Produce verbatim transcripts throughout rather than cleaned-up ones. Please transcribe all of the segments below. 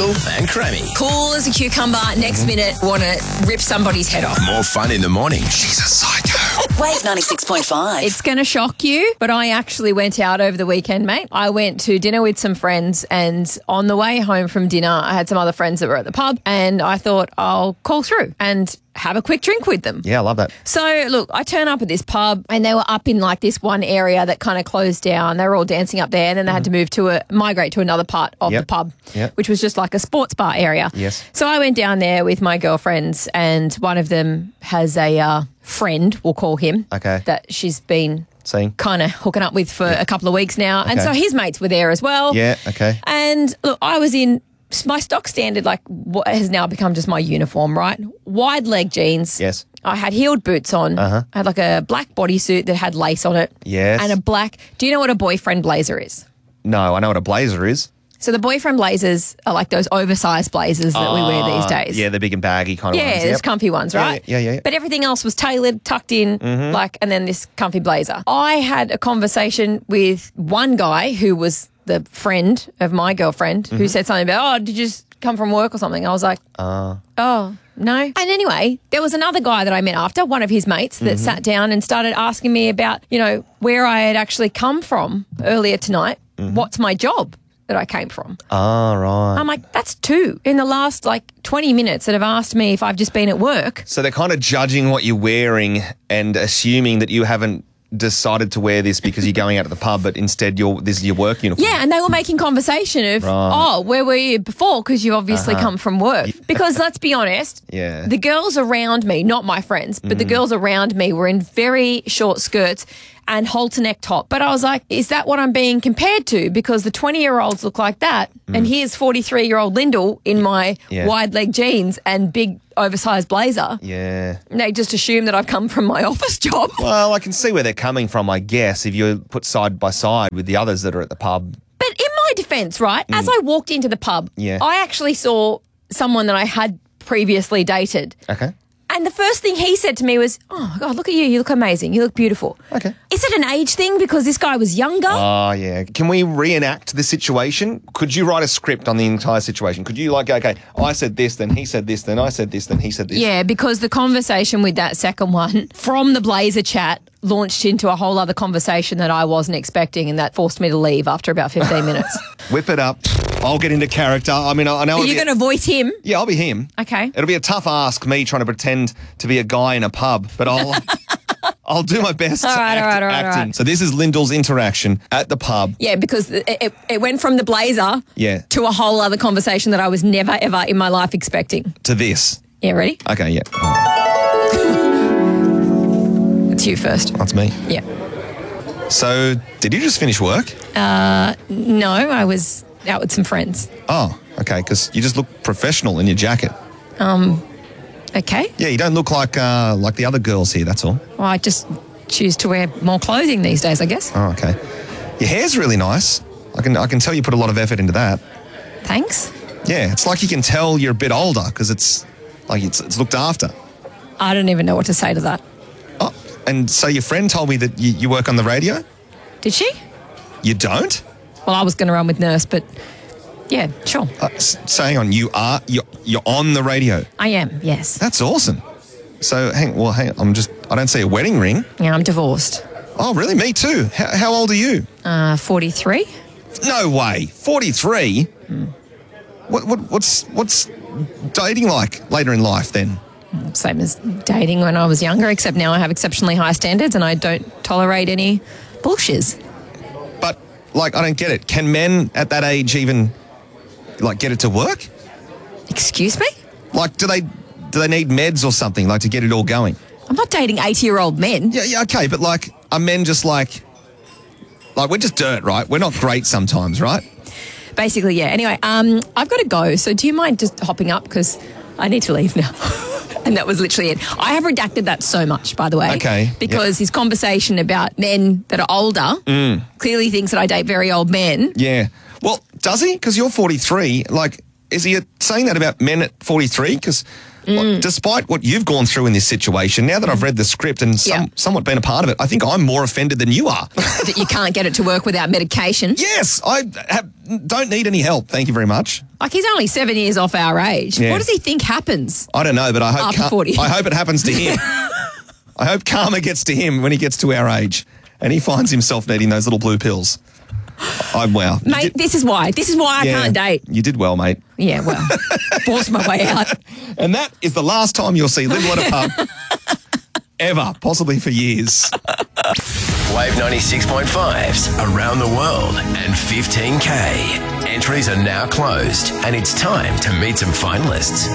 Lindsay and Crammy. Cool as a cucumber. Next Mm-hmm. minute, want to rip somebody's head off. More fun in the morning. She's a psycho. Wave ninety-six point five. It's going to shock you, but I actually went out over the weekend, mate. I went to dinner with some friends, and on the way home from dinner, I had some other friends that were at the pub, and I thought I'll call through and have a quick drink with them. Yeah, I love that. So, look, I turn up at this pub, and they were up in like this one area that kind of closed down. They were all dancing up there, and then they had to move to a migrate to another part of Yep. the pub, Yep. which was just like a sports bar area. Yes. So I went down there with my girlfriends, and one of them has a uh, friend, we'll call him, Okay. that she's been Seeing? kind of hooking up with for a couple of weeks now. And Okay. so his mates were there as well. Yeah, okay. And look, I was in my stock standard, like what has now become just my uniform, right? Wide leg jeans. Yes. I had heeled boots on. Uh-huh. I had like a black bodysuit that had lace on it. Yes. And a black, do you know what a boyfriend blazer is? No, I know what a blazer is. So the boyfriend blazers are like those oversized blazers that we wear these days. Yeah, the big and baggy kind of Yeah, ones. there's Yep. comfy ones, Yeah, right? yeah, yeah, yeah. But everything else was tailored, tucked in, like, and then this comfy blazer. I had a conversation with one guy who was the friend of my girlfriend Mm-hmm. who said something about, oh, did you just come from work or something? I was like, Uh, oh, no. And anyway, there was another guy that I met after, one of his mates, that Mm-hmm. sat down and started asking me about, you know, where I had actually come from earlier tonight. Mm-hmm. What's my job that I came from? oh, right. I'm like, that's two in the last like twenty minutes that have asked me if I've just been at work. So they're kind of judging what you're wearing and assuming that you haven't decided to wear this because you're going out to the pub, but instead you're this is your work uniform. Yeah, and they were making conversation of, Right. oh, where were you before? Because you obviously come from work. Because let's be honest, Yeah. the girls around me, not my friends, but the girls around me were in very short skirts and halter neck top. But I was like, is that what I'm being compared to? Because the twenty-year-olds look like that, and here's forty-three-year-old Lyndall in my Yeah. wide leg jeans and big oversized blazer. Yeah. And they just assume that I've come from my office job. Well, I can see where they're coming from, I guess, if you put side by side with the others that are at the pub. But in my defence, right, as I walked into the pub, Yeah. I actually saw someone that I had previously dated. Okay. And the first thing he said to me was, oh, God, look at you. You look amazing. You look beautiful. Okay. Is it an age thing because this guy was younger? Oh, yeah. Can we reenact the situation? Could you write a script on the entire situation? Could you, like, okay, I said this, then he said this, then I said this, then he said this? Yeah, because the conversation with that second one from the blazer chat launched into a whole other conversation that I wasn't expecting, and that forced me to leave after about fifteen minutes. Whip it up. I'll get into character. I mean, I I know... Are it'll you be a- going to voice him? Yeah, I'll be him. Okay. It'll be a tough ask, me trying to pretend to be a guy in a pub, but I'll... I'll do my best All right, act, all right, all right, all acting. right. So this is Lyndall's interaction at the pub. Yeah, because it, it, it went from the blazer Yeah. to a whole other conversation that I was never, ever in my life expecting. To this. Yeah, ready? Okay, yeah. It's you first. That's me. Yeah. So, did you just finish work? No, I was out with some friends. Oh, okay, because you just look professional in your jacket. Okay. Yeah, you don't look like uh, like the other girls here, that's all. Well, I just choose to wear more clothing these days, I guess. Oh, okay. Your hair's really nice. I can I can tell you put a lot of effort into that. Thanks. Yeah, it's like you can tell you're a bit older because it's like it's, it's looked after. I don't even know what to say to that. Oh, and so your friend told me that you, you work on the radio? Did she? You don't? Well, I was going to run with nurse, but yeah, sure. Uh, s- so hang on, you are you're, you're on the radio. I am, yes. That's awesome. So hang well, hang on, I'm just I don't see a wedding ring. Yeah, I'm divorced. Oh, really? Me too. How, how old are you? Uh, forty-three. No way. forty-three? Mm. What, what what's what's dating like later in life then? Same as dating when I was younger, except now I have exceptionally high standards and I don't tolerate any bullshiz. But like I don't get it. Can men at that age even like get it to work? Excuse me? Like do they do they need meds or something like to get it all going? I'm not dating eighty-year-old men. Yeah, yeah, okay, but like are men just like like we're just dirt, right? We're not great sometimes, right? Basically, yeah. Anyway, um, I've got to go. So do you mind just hopping up? Because I need to leave now. And that was literally it. I have redacted that so much, by the way. Okay, Because yep. his conversation about men that are older clearly thinks that I date very old men. Yeah. Well, does he? Because you're forty-three. Like, is he saying that about men at forty-three? Because Well, despite what you've gone through in this situation, now that I've read the script and some, Yeah. somewhat been a part of it, I think I'm more offended than you are. That you can't get it to work without medication. Yes, I have, don't need any help. Thank you very much. Like, he's only seven years off our age. Yeah. What does he think happens? I don't know, but I hope After Car- forty. I hope it happens to him. I hope karma gets to him when he gets to our age and he finds himself needing those little blue pills. I wow. You Mate, did- this is why. This is why I yeah, can't date. You did well, mate. Yeah, well, forced my way out. And that is the last time you'll see Little at a pub ever, possibly for years. Wave ninety-six point five's Around the World and fifteen K. Entries are now closed and it's time to meet some finalists.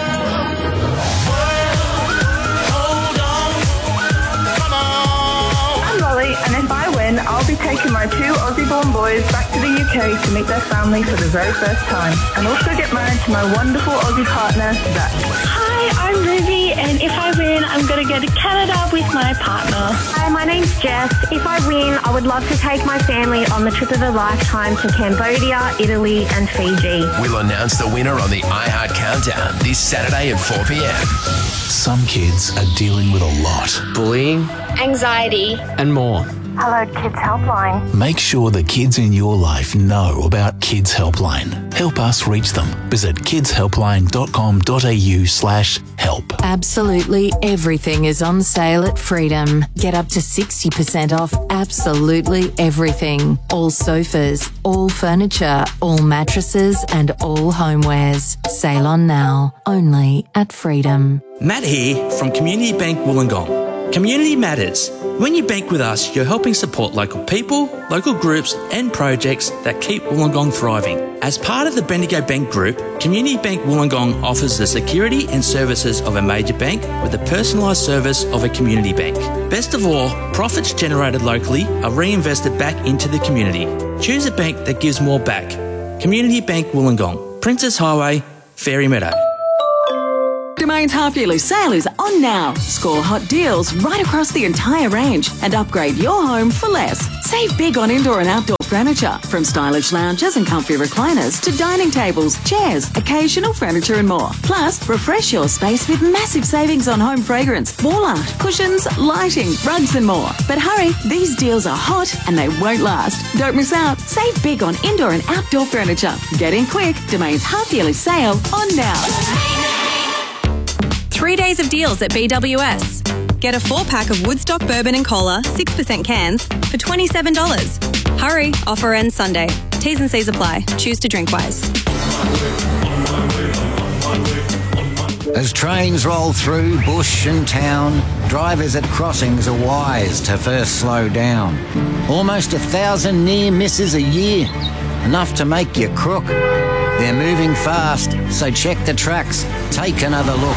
I'm Lolly, and if I win, I'll be taking my two Aussie-born boys back to the U K to meet their family for the very first time, and also get married to my wonderful Aussie partner, Zach. Hi, I'm Ruby, and if I win, I'm going to go to Canada with my partner. Hi, my name's Jess. If I win, I would love to take my family on the trip of a lifetime to Cambodia, Italy and Fiji. We'll announce the winner on the iHeart Countdown this Saturday at four p.m. Some kids are dealing with a lot. Bullying Anxiety. and more. Hello, Kids Helpline. Make sure the kids in your life know about Kids Helpline. Help us reach them. Visit kidshelpline.com.au slash help. Absolutely everything is on sale at Freedom. Get up to sixty percent off absolutely everything. All sofas, all furniture, all mattresses and all homewares. Sale on now, only at Freedom. Matt here from Community Bank Wollongong. Community matters. When you bank with us, you're helping support local people, local groups and projects that keep Wollongong thriving. As part of the Bendigo Bank Group, Community Bank Wollongong offers the security and services of a major bank with the personalised service of a community bank. Best of all, profits generated locally are reinvested back into the community. Choose a bank that gives more back. Community Bank Wollongong, Princess Highway, Fairy Meadow. Domain's half-yearly sale is on now. Score hot deals right across the entire range and upgrade your home for less. Save big on indoor and outdoor furniture, from stylish lounges and comfy recliners to dining tables, chairs, occasional furniture and more. Plus, refresh your space with massive savings on home fragrance, wall art, cushions, lighting, rugs and more. But hurry, these deals are hot and they won't last. Don't miss out. Save big on indoor and outdoor furniture. Get in quick. Domain's half-yearly sale on now. Three days of deals at B W S. Get a four-pack of Woodstock Bourbon and Cola, six percent cans, for twenty-seven dollars. Hurry, offer ends Sunday. T's and C's apply. Choose to drink wise. As trains roll through bush and town, drivers at crossings are wise to first slow down. Almost a thousand near misses a year, enough to make you crook. They're moving fast, so check the tracks, take another look.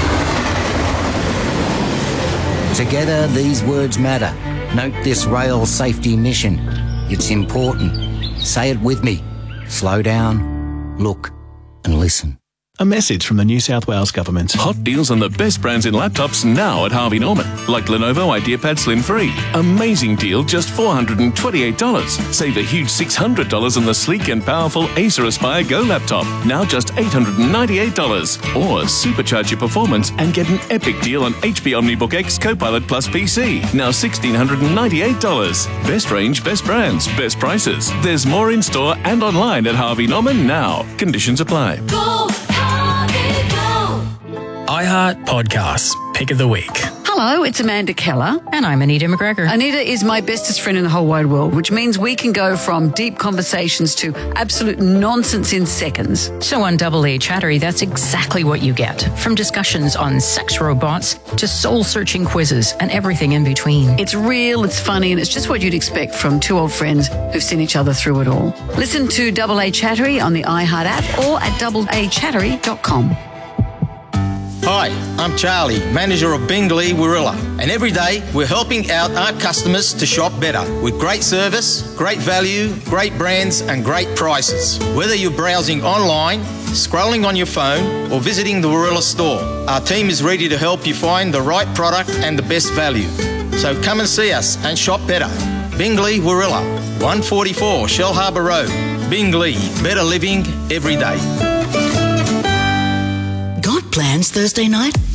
Together, these words matter. Note this rail safety mission. It's important. Say it with me. Slow down, look, and listen. A message from the New South Wales Government. Hot deals on the best brands in laptops now at Harvey Norman. Like Lenovo IdeaPad Slim three. Amazing deal, just four hundred twenty-eight dollars. Save a huge six hundred dollars on the sleek and powerful Acer Aspire Go laptop. Now just eight hundred ninety-eight dollars. Or supercharge your performance and get an epic deal on H P OmniBook X Copilot Plus P C. Now one thousand six hundred ninety-eight dollars. Best range, best brands, best prices. There's more in store and online at Harvey Norman now. Conditions apply. Go, Harvey, go. iHeart Podcasts, Pick of the Week. Hello, it's Amanda Keller. And I'm Anita McGregor. Anita is my bestest friend in the whole wide world, which means we can go from deep conversations to absolute nonsense in seconds. So on Double A Chattery, that's exactly what you get. From discussions on sex robots to soul-searching quizzes and everything in between. It's real, it's funny, and it's just what you'd expect from two old friends who've seen each other through it all. Listen to Double A Chattery on the iHeart app or at double a chattery dot com. Hi, I'm Charlie, manager of Bingley Warilla, and every day we're helping out our customers to shop better with great service, great value, great brands and great prices. Whether you're browsing online, scrolling on your phone or visiting the Warilla store, our team is ready to help you find the right product and the best value. So come and see us and shop better. Bingley Warilla, one forty-four Shell Harbour Road. Bingley, better living every day. Got plans Thursday night?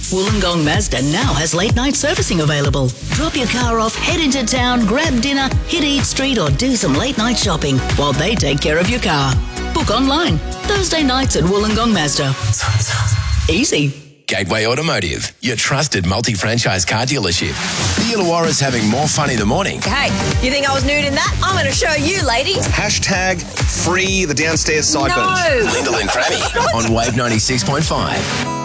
Wollongong Mazda now has late night servicing available. Drop your car off, head into town, grab dinner, hit Eat Street or do some late night shopping while they take care of your car. Book online. Thursday nights at Wollongong Mazda. Easy. Gateway Automotive, your trusted multi-franchise car dealership. The Illawarra's having more fun in the morning. Hey, you think I was nude in that? I'm going to show you, ladies. Hashtag free the downstairs sideburns. No. Lyndall and Crammy on Wave ninety-six point five.